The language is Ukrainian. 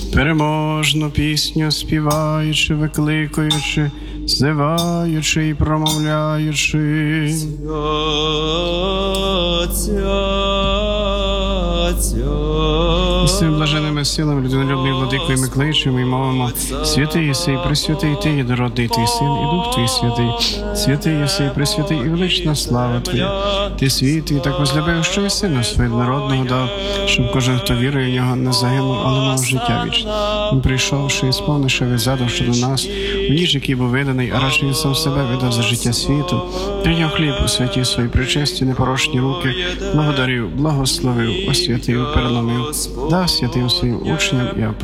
переможну пісню співаючи, викликаючи, ззиваючи і промовляючи. І з цими блаженними силами людинолюбний владикою ми кличемо і мовимо: святий єси, пресвятий ти, єдинородний твій син, і Дух твій святий, святий єси, пресвятий і велична слава твоя. Ти святий, так возлюбив, що і сина свого народного дав, щоб кожен, хто вірує в нього, не загинув, але мав життя вічне. Він прийшовши і сповнивши весь задум щодо нас, у ніж, який був виданий, а радше він сам себе видав за життя світу, прийняв хліб у святі свої причисті, непорочні руки, благодарив, благословив, освятив, переломив, дав святим своїм учням і апостолам.